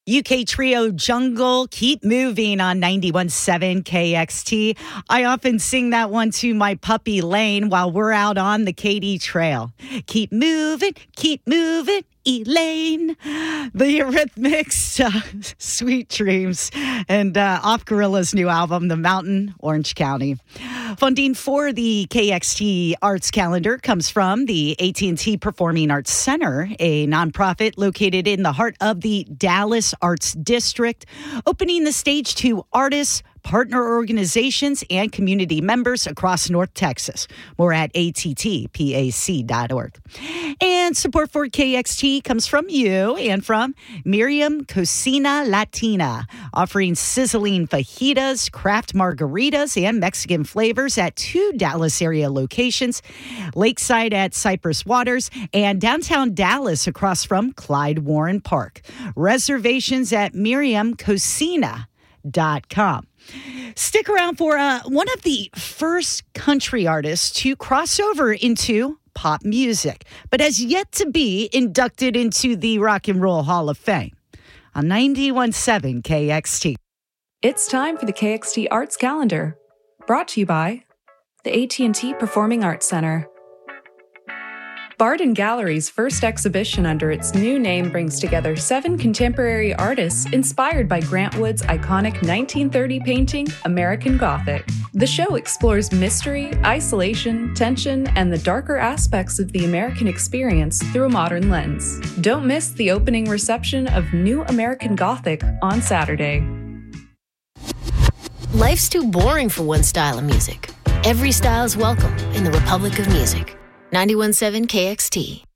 UK trio Jungle, Keep Moving on 91.7 KXT. I often sing that one to my puppy Lane while we're out on the Katy Trail. Keep moving, Elaine. The Eurythmics, Sweet Dreams, and off Gorilla's new album, The Mountain, Orange County. Funding for the KXT Arts Calendar comes from the AT&T Performing Arts Center, a nonprofit located in the heart of the Dallas Arts District, opening the stage to artists, partner organizations, and community members across North Texas. More at attpac.org. And support for KXT comes from you and from Miriam Cocina Latina, offering sizzling fajitas, craft margaritas, and Mexican flavors at 2 Dallas area locations, Lakeside at Cypress Waters, and downtown Dallas across from Clyde Warren Park. Reservations at miriamcocina.com. Stick around for one of the first country artists to cross over into pop music, but has yet to be inducted into the Rock and Roll Hall of Fame. On 91.7 KXT. It's time for the KXT Arts Calendar, brought to you by the AT&T Performing Arts Center. Barden Gallery's first exhibition under its new name brings together 7 contemporary artists inspired by Grant Wood's iconic 1930 painting, American Gothic. The show explores mystery, isolation, tension, and the darker aspects of the American experience through a modern lens. Don't miss the opening reception of New American Gothic on Saturday. Life's too boring for one style of music. Every style is welcome in the Republic of Music. 91.7 KXT.